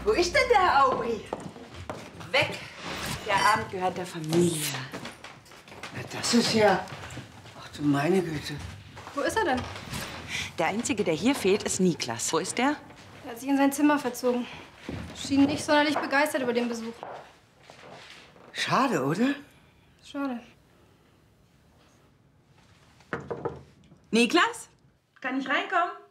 Wo ist denn der Herr Aubry? Weg. Der Abend gehört der Familie. Na, das ist ja... Ach du meine Güte. Wo ist er denn? Der Einzige, der hier fehlt, ist Niklas. Wo ist der? Er hat sich in sein Zimmer verzogen. Schien nicht sonderlich begeistert über den Besuch. Schade, oder? Schade. Niklas? Kann ich reinkommen?